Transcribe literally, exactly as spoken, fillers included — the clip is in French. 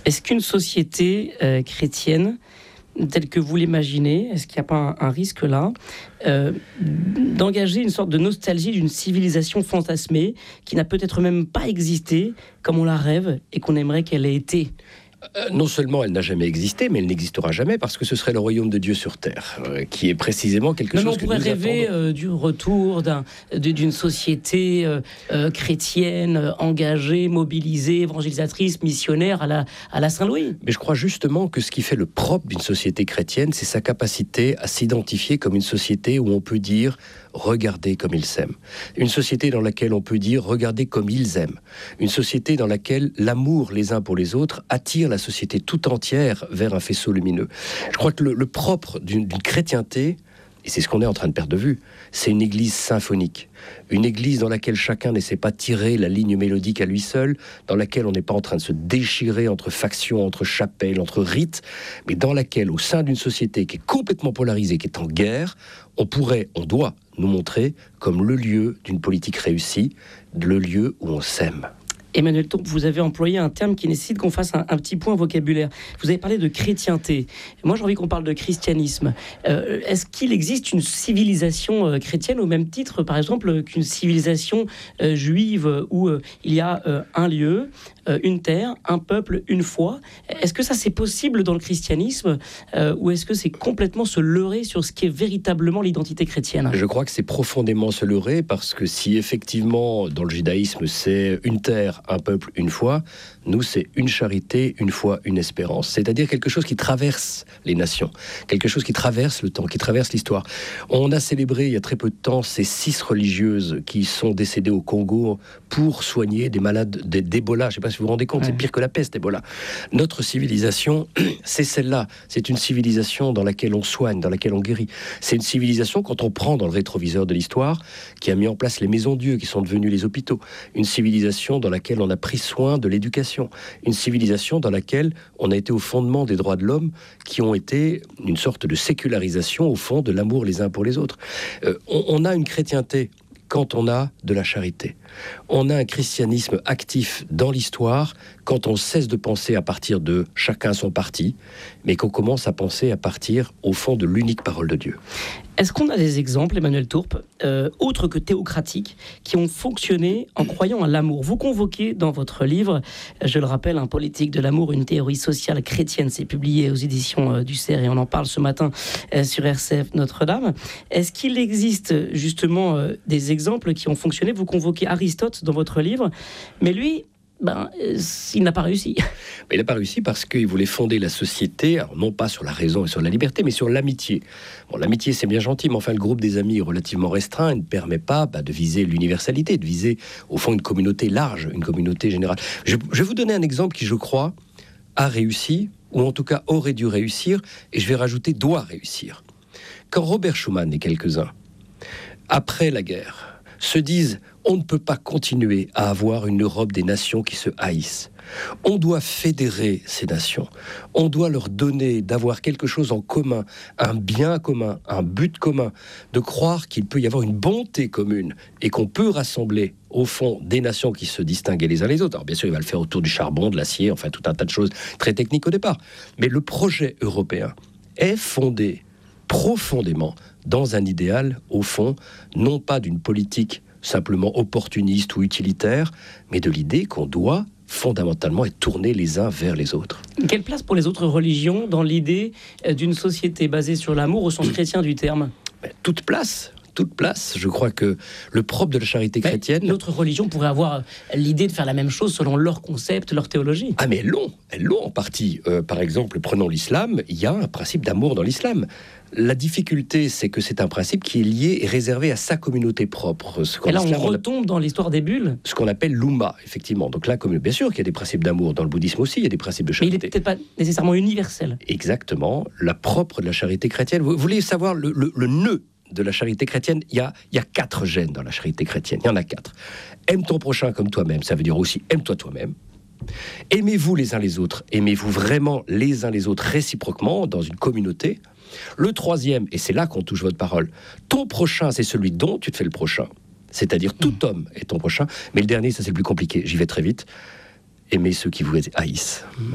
Est-ce qu'une société euh, chrétienne, telle que vous l'imaginez, est-ce qu'il n'y a pas un, un risque là euh, d'engager une sorte de nostalgie d'une civilisation fantasmée qui n'a peut-être même pas existé comme on la rêve et qu'on aimerait qu'elle ait été ? Euh, non seulement elle n'a jamais existé, mais elle n'existera jamais parce que ce serait le royaume de Dieu sur terre, euh, qui est précisément quelque non, chose on que pourrait nous rêver attendons. euh, du retour d'un, d'une société euh, euh, chrétienne, euh, engagée, mobilisée, évangélisatrice, missionnaire à la, à la Saint-Louis. Mais je crois justement que ce qui fait le propre d'une société chrétienne, c'est sa capacité à s'identifier comme une société où on peut dire « regardez comme ils s'aiment ». Une société dans laquelle on peut dire « regardez comme ils aiment ». Une société dans laquelle l'amour les uns pour les autres attire la société tout entière vers un faisceau lumineux. Je crois que le, le propre d'une, d'une chrétienté, et c'est ce qu'on est en train de perdre de vue, c'est une église symphonique. Une église dans laquelle chacun n'essaie pas de tirer la ligne mélodique à lui seul, dans laquelle on n'est pas en train de se déchirer entre factions, entre chapelles, entre rites, mais dans laquelle, au sein d'une société qui est complètement polarisée, qui est en guerre, on pourrait, on doit nous montrer comme le lieu d'une politique réussie, le lieu où on s'aime. Emmanuel Tourpe, vous avez employé un terme qui nécessite qu'on fasse un, un petit point vocabulaire. Vous avez parlé de chrétienté. Moi, j'ai envie qu'on parle de christianisme. Euh, est-ce qu'il existe une civilisation euh, chrétienne au même titre, par exemple, qu'une civilisation euh, juive où euh, il y a euh, un lieu, euh, une terre, un peuple, une foi ? Est-ce que ça, c'est possible dans le christianisme euh, ou est-ce que c'est complètement se leurrer sur ce qui est véritablement l'identité chrétienne ? Je crois que c'est profondément se leurrer parce que si effectivement, dans le judaïsme, c'est une terre, un peuple, une foi, nous, c'est une charité, une foi, une espérance. C'est-à-dire quelque chose qui traverse les nations, quelque chose qui traverse le temps, qui traverse l'histoire. On a célébré il y a très peu de temps ces six religieuses qui sont décédées au Congo pour soigner des malades d'Ebola. Je ne sais pas si vous vous rendez compte, ouais. C'est pire que la peste, Ebola. Notre civilisation, c'est celle-là. C'est une civilisation dans laquelle on soigne, dans laquelle on guérit. C'est une civilisation, quand on prend dans le rétroviseur de l'histoire, qui a mis en place les maisons Dieu, qui sont devenues les hôpitaux. Une civilisation dans laquelle on a pris soin de l'éducation. Une civilisation dans laquelle on a été au fondement des droits de l'homme, qui ont été une sorte de sécularisation, au fond, de l'amour les uns pour les autres. Euh, on, on a une chrétienté quand on a de la charité. On a un christianisme actif dans l'histoire quand on cesse de penser à partir de chacun son parti, mais qu'on commence à penser à partir, au fond, de l'unique parole de Dieu. Est-ce qu'on a des exemples, Emmanuel Tourpe, euh, autres que théocratiques, qui ont fonctionné en croyant à l'amour ? Vous convoquez dans votre livre, je le rappelle, Un politique de l'amour, une théorie sociale chrétienne, c'est publié aux éditions euh, du C E R et on en parle ce matin euh, sur R C F Notre-Dame. Est-ce qu'il existe justement euh, des exemples qui ont fonctionné ? Vous convoquez Aristote dans votre livre, mais lui... Ben, euh, il n'a pas réussi. Mais il n'a pas réussi parce qu'il voulait fonder la société, alors non pas sur la raison et sur la liberté, mais sur l'amitié. Bon, l'amitié, c'est bien gentil, mais enfin, le groupe des amis est relativement restreint et ne permet pas bah, de viser l'universalité, de viser, au fond, une communauté large, une communauté générale. Je, je vais vous donner un exemple qui, je crois, a réussi, ou en tout cas aurait dû réussir, et je vais rajouter doit réussir. Quand Robert Schuman et quelques-uns, après la guerre, se disent on ne peut pas continuer à avoir une Europe des nations qui se haïssent. On doit fédérer ces nations. On doit leur donner d'avoir quelque chose en commun, un bien commun, un but commun, de croire qu'il peut y avoir une bonté commune et qu'on peut rassembler au fond des nations qui se distinguaient les uns les autres. Alors bien sûr, il va le faire autour du charbon, de l'acier, enfin tout un tas de choses très techniques au départ. Mais le projet européen est fondé profondément dans un idéal, au fond, non pas d'une politique simplement opportuniste ou utilitaire, mais de l'idée qu'on doit fondamentalement être tournés les uns vers les autres. Quelle place pour les autres religions dans l'idée d'une société basée sur l'amour au sens chrétien du terme ? Ben, toute place toute place. Je crois que le propre de la charité mais chrétienne... D'autres religions pourraient avoir l'idée de faire la même chose selon leur concept, leur théologie. Ah mais elles l'ont, elles l'ont en partie. Euh, par exemple, prenons l'islam, il y a un principe d'amour dans l'islam. La difficulté, c'est que c'est un principe qui est lié et réservé à sa communauté propre. Ce et là, on retombe dans l'histoire des bulles. Ce qu'on appelle l'Oumma, effectivement. Donc là, comme, bien sûr qu'il y a des principes d'amour. Dans le bouddhisme aussi, il y a des principes de charité. Mais il n'est peut-être pas nécessairement universel. Exactement. La propre de la charité chrétienne. Vous voulez savoir le, le, le nœud de la charité chrétienne? Il y a, il y a quatre gènes dans la charité chrétienne. Il y en a quatre. Aime ton prochain comme toi-même. Ça veut dire aussi aime-toi toi-même. Aimez-vous les uns les autres. Aimez-vous vraiment les uns les autres réciproquement dans une communauté. Le troisième, et c'est là qu'on touche votre parole, ton prochain, c'est celui dont tu te fais le prochain. C'est-à-dire tout mmh. homme est ton prochain. Mais le dernier, ça c'est le plus compliqué. J'y vais très vite. Aimez ceux qui vous haïssent.